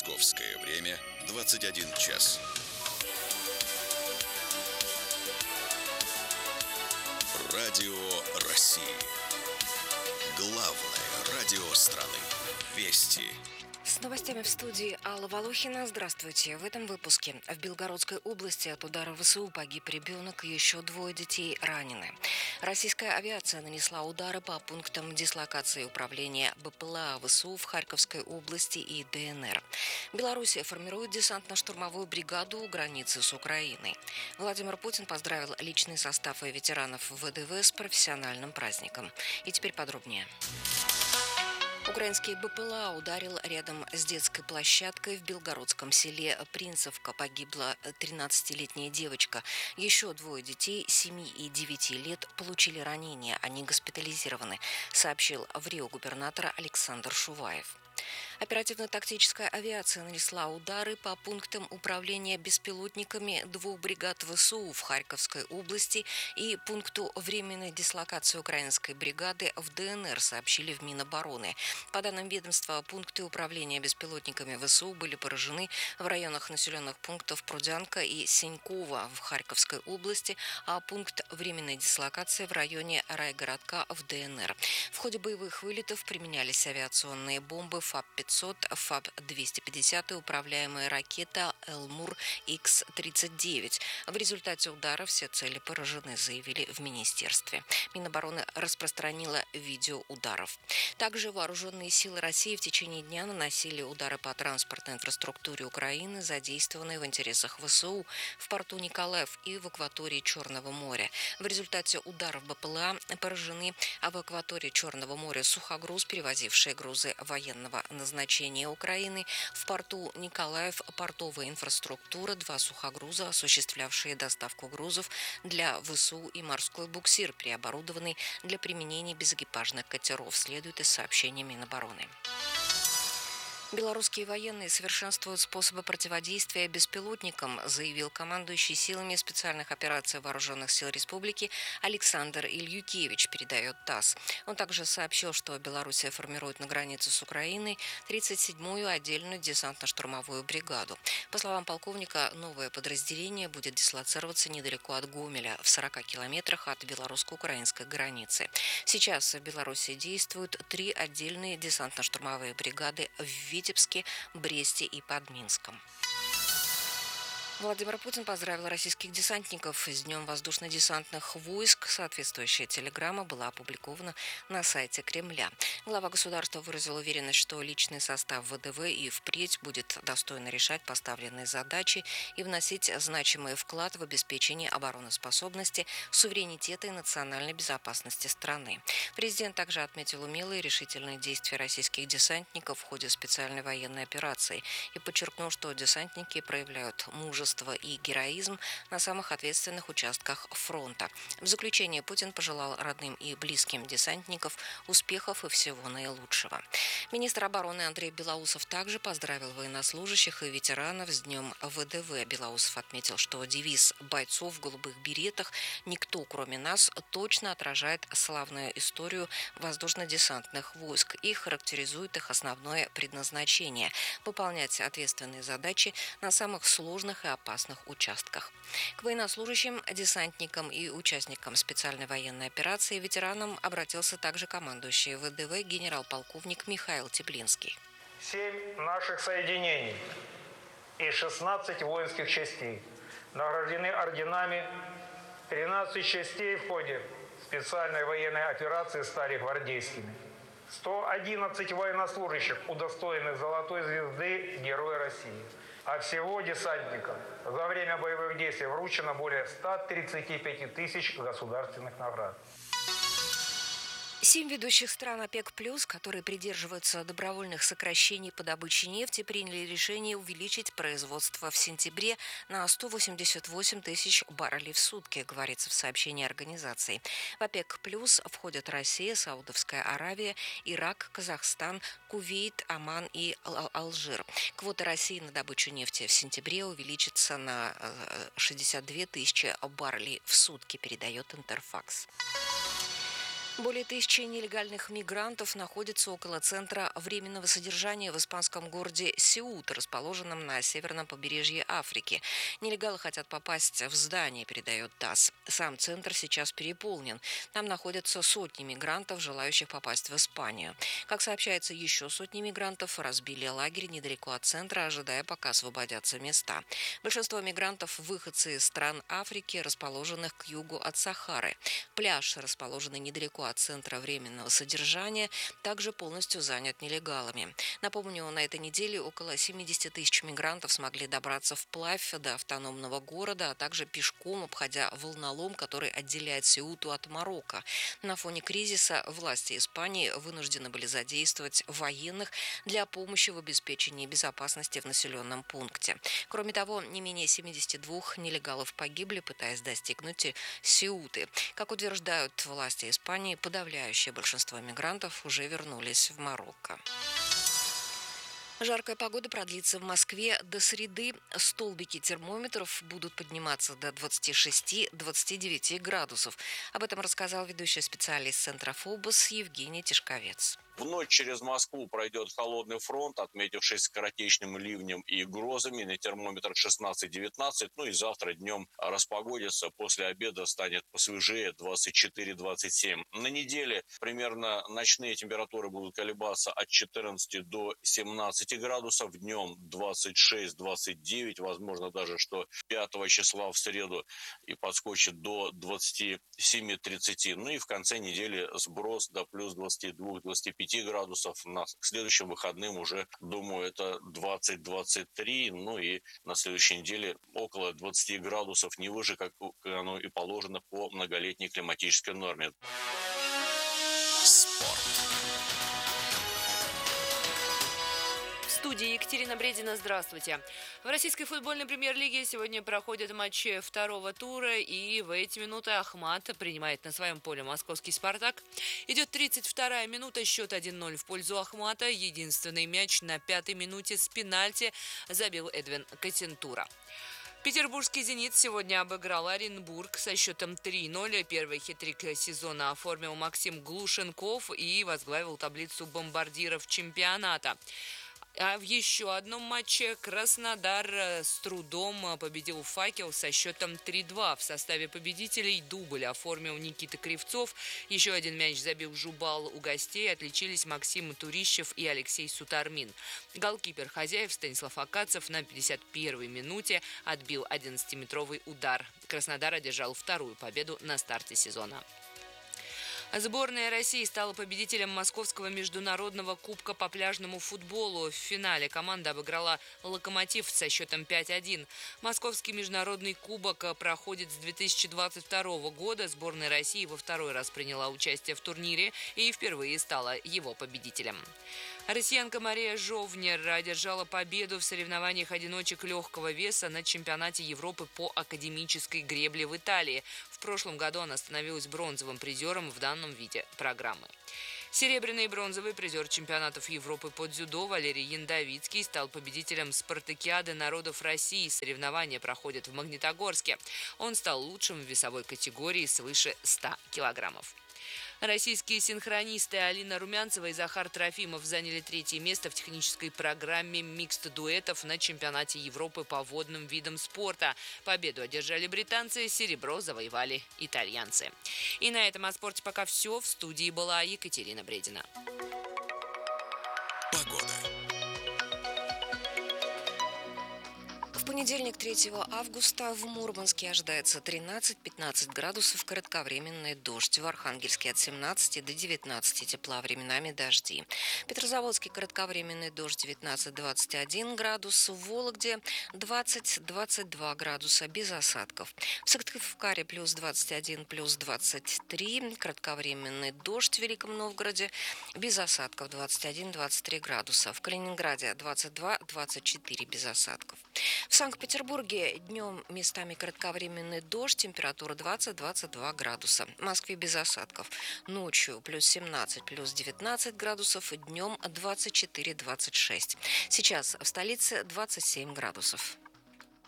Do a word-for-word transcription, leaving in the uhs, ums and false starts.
Московское время двадцать один час. Радио России. Главное радио страны. Вести. С новостями в студии Алла Волохина. Здравствуйте. В этом выпуске. В Белгородской области от удара ВСУ погиб ребенок и еще двое детей ранены. Российская авиация нанесла удары по пунктам дислокации управления БПЛА ВСУ в Харьковской области и ДНР. Белоруссия формирует десантно-штурмовую бригаду у границы с Украиной. Владимир Путин поздравил личный состав и ветеранов ВДВ с профессиональным праздником. И теперь подробнее. Украинский БПЛА ударил рядом с детской площадкой в белгородском селе Принцевка. Погибла тринадцатилетняя девочка. Еще двое детей семи и девяти лет получили ранения. Они госпитализированы, сообщил в Рио губернатор Александр Шуваев. Оперативно-тактическая авиация нанесла удары по пунктам управления беспилотниками двух бригад ВСУ в Харьковской области и пункту временной дислокации украинской бригады в ДНР, сообщили в Минобороны. По данным ведомства, пункты управления беспилотниками ВСУ были поражены в районах населенных пунктов Прудянка и Сенькова в Харьковской области, а пункт временной дислокации в районе райгородка в ДНР. В ходе боевых вылетов применялись авиационные бомбы ФАБ пятьсот, ФАБ двести пятьдесят и управляемая ракета Элмур Икс тридцать девять. В результате удара все цели поражены, заявили в министерстве. Минобороны распространила видео ударов. Также вооруженные силы России в течение дня наносили удары по транспортной инфраструктуре Украины, задействованной в интересах ВСУ в порту Николаев и в акватории Черного моря. В результате ударов БПЛА поражены в акватории Черного моря сухогруз, перевозивший грузы военного назначения Украины, в порту Николаев портовая инфраструктура, два сухогруза, осуществлявшие доставку грузов для ВСУ, и морской буксир, преоборудованный для применения безэкипажных катеров, следует из сообщения Минобороны. Белорусские военные совершенствуют способы противодействия беспилотникам, заявил командующий силами специальных операций Вооруженных сил Республики Александр Ильюкевич, передает ТАСС. Он также сообщил, что Белоруссия формирует на границе с Украиной тридцать седьмую отдельную десантно-штурмовую бригаду. По словам полковника, новое подразделение будет дислоцироваться недалеко от Гомеля, в сорока километрах от белорусско-украинской границы. Сейчас в Беларуси действуют три отдельные десантно-штурмовые бригады в Витебске, Бресте и под Минском. Владимир Путин поздравил российских десантников с Днем воздушно-десантных войск. Соответствующая телеграмма была опубликована на сайте Кремля. Глава государства выразил уверенность, что личный состав ВДВ и впредь будет достойно решать поставленные задачи и вносить значимый вклад в обеспечение обороноспособности, суверенитета и национальной безопасности страны. Президент также отметил умелые и решительные действия российских десантников в ходе специальной военной операции и подчеркнул, что десантники проявляют мужество и героизм на самых ответственных участках фронта. В заключение Путин пожелал родным и близким десантников успехов и всего наилучшего. Министр обороны Андрей Белоусов также поздравил военнослужащих и ветеранов с Днем ВДВ. Белоусов отметил, что девиз бойцов в голубых беретах «Никто, кроме нас» точно отражает славную историю воздушно-десантных войск и характеризует их основное предназначение – выполнять ответственные задачи на самых сложных и опасных участках. К военнослужащим, десантникам и участникам специальной военной операции ветеранам обратился также командующий ВДВ генерал-полковник Михаил Теплинский. Семь наших соединений и шестнадцать воинских частей награждены орденами. тринадцать частей в ходе специальной военной операции стали гвардейскими. сто одиннадцать военнослужащих удостоены Золотой звезды Героя России. А всего десантникам за время боевых действий вручено более ста тридцати пяти тысяч государственных наград. Семь ведущих стран ОПЕК+, которые придерживаются добровольных сокращений по добыче нефти, приняли решение увеличить производство в сентябре на сто восемьдесят восемь тысяч баррелей в сутки, говорится в сообщении организации. В ОПЕК+ входят Россия, Саудовская Аравия, Ирак, Казахстан, Кувейт, Оман и Алжир. Квота России на добычу нефти в сентябре увеличится на шестьдесят две тысячи баррелей в сутки, передает Интерфакс. Более тысячи нелегальных мигрантов находятся около центра временного содержания в испанском городе Сеута, расположенном на северном побережье Африки. Нелегалы хотят попасть в здание, передает ТАСС. Сам центр сейчас переполнен. Там находятся сотни мигрантов, желающих попасть в Испанию. Как сообщается, еще сотни мигрантов разбили лагерь недалеко от центра, ожидая, пока освободятся места. Большинство мигрантов – выходцы из стран Африки, расположенных к югу от Сахары. Пляж, расположенный недалеко от центра временного содержания, также полностью занят нелегалами. Напомню, на этой неделе около семьдесят тысяч мигрантов смогли добраться вплавь до автономного города, а также пешком, обходя волнолом, который отделяет Сеуту от Марокко. На фоне кризиса власти Испании вынуждены были задействовать военных для помощи в обеспечении безопасности в населенном пункте. Кроме того, не менее семидесяти двух нелегалов погибли, пытаясь достигнуть Сеуты. Как утверждают власти Испании, подавляющее большинство мигрантов уже вернулись в Марокко. Жаркая погода продлится в Москве до среды. Столбики термометров будут подниматься до двадцати шести - двадцати девяти градусов. Об этом рассказал ведущий специалист Центра ФОБОС Евгений Тишковец. В ночь через Москву пройдет холодный фронт, отметившись скоротечным ливнем и грозами. На термометр шестнадцать-девятнадцать. Ну и завтра днем распогодится. После обеда станет посвежее двадцать четыре - двадцать семь. На неделе примерно ночные температуры будут колебаться от четырнадцати до семнадцати градусов. Днем двадцать шесть - двадцать девять. Возможно даже, что пятого числа в среду и подскочит до двадцати семи - тридцати. Ну и в конце недели сброс до плюс двадцати двух - двадцати пяти градусов. На к следующим выходным уже, думаю, это двадцать - двадцать три. Ну и на следующей неделе около двадцати градусов, не выше, как оно и положено по многолетней климатической норме. Спорт. В студии Екатерина Бредина. Здравствуйте. В российской футбольной премьер-лиге сегодня проходят матчи второго тура, и в эти минуты Ахмат принимает на своем поле московский «Спартак». Идет тридцать вторая минута, счет один ноль в пользу Ахмата. Единственный мяч на пятой минуте с пенальти забил Эдвин Катентура. Петербургский «Зенит» сегодня обыграл Оренбург со счетом три ноль. Первый хет-трик сезона оформил Максим Глушенков и возглавил таблицу бомбардиров чемпионата. А в еще одном матче Краснодар с трудом победил «Факел» со счетом три два. В составе победителей дубль оформил Никита Кривцов. Еще один мяч забил Жубал у гостей. Отличились Максим Турищев и Алексей Сутармин. Голкипер хозяев Станислав Акацев на пятьдесят первой минуте отбил одиннадцатиметровый удар. Краснодар одержал вторую победу на старте сезона. Сборная России стала победителем Московского международного кубка по пляжному футболу. В финале команда обыграла «Локомотив» со счетом пять один. Московский международный кубок проходит с две тысячи двадцать второго года. Сборная России во второй раз приняла участие в турнире и впервые стала его победителем. Россиянка Мария Жовнер одержала победу в соревнованиях одиночек легкого веса на чемпионате Европы по академической гребле в Италии. В прошлом году она становилась бронзовым призером в данном виде программы. Серебряный и бронзовый призер чемпионатов Европы по дзюдо Валерий Яндовицкий стал победителем спартакиады народов России. Соревнования проходят в Магнитогорске. Он стал лучшим в весовой категории свыше ста килограммов. Российские синхронисты Алина Румянцева и Захар Трофимов заняли третье место в технической программе микст-дуэтов на чемпионате Европы по водным видам спорта. Победу одержали британцы, серебро завоевали итальянцы. И на этом о спорте пока все. В студии была Екатерина Бредина. Погода. В понедельник, третьего августа, в Мурманске ожидается тринадцать-пятнадцать градусов, кратковременный дождь. В Архангельске от семнадцати до девятнадцати тепла, временами дожди. В Петрозаводске кратковременный дождь девятнадцать-двадцать один градус. В Вологде двадцать-двадцать два градуса без осадков. В Сыктывкаре плюс двадцать один, плюс двадцать три. Кратковременный дождь в Великом Новгороде без осадков двадцать один-двадцать три градуса. В Калининграде двадцать два-двадцать четыре без осадков. В Санкт-Петербурге днем местами кратковременный дождь, температура двадцать-двадцать два градуса. В Москве без осадков. Ночью плюс семнадцать, плюс девятнадцать градусов, днем двадцать четыре-двадцать шесть. Сейчас в столице двадцать семь градусов.